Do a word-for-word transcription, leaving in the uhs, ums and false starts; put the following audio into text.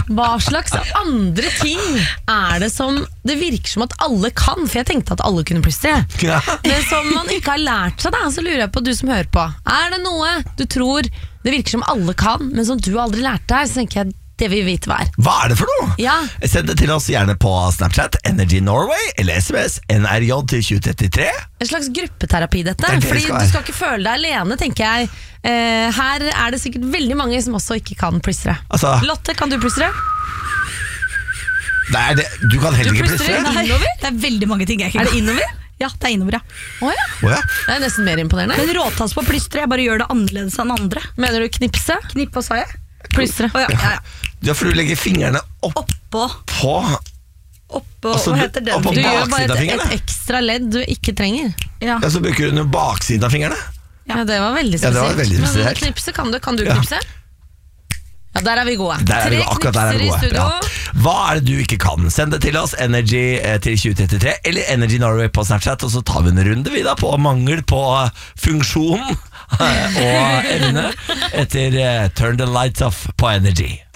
Hva slags andre ting er det som det virker som at alle kan? For jeg tenkte at alle kunne plystre. Ja. Men som man ikke har lært seg da, så lurer jeg på, du som hører på, er det noe du tror det virker som alle kan, men som du aldri lærte deg? Så tenker jeg det vil vi vite hva er. Hva er det for noe? Ja. Send det til oss gjerne på Snapchat, Energy Norway, eller sms N R J til tjue trettitre. En slags gruppeterapi dette, Det er det det fordi skal du være. skal ikke føle deg alene, tenker jeg. Eh, her er det sikkert veldig mange som også ikke kan plystre. Altså- Lotte, kan du plystre? Det er det. Du kan heller Du ikke plystrer plystre. innover? Det er veldig mange ting jeg ikke Er det kan. innover? Ja, det er innover, ja. Å ja. Å ja. Det er nesten mer imponerende. Men råtass på plystre, jeg bare gjør det annerledes enn andre. Mener du knipse? Knipp, hva sa jeg? Plystre. Å, ja, ja, ja. Ja, for du legger fingrene opp Oppå, på oppå, Altså, hva du- heter den? oppå Du fingeren? gjør bare baksiden av et, fingrene? et ekstra ledd du ikke trenger. Ja. Ja, så bruker du den baksiden av fingrene. Ja. Ja, det var veldig Ja, spesielt. det var veldig Men spesielt. knipse kan du. Kan du Ja. knipse? Ja, der er vi gode. Der er Tre vi, akkurat der er vi knipser i gode. studio. Ja. Hva er det du ikke kan? Send det til oss, Energy eh, til tjue trettitre, eller Energy Norway på Snapchat, og så tar vi en runde vi da på mangel på funksjon og evne etter eh, Turn the Lights Off på Energy.